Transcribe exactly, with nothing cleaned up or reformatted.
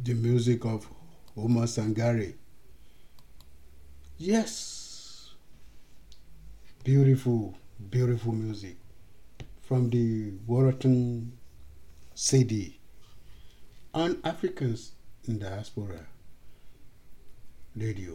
the music of Omar Sangare. Yes, beautiful, beautiful music from the Waterton C D on Africans in Diaspora Radio.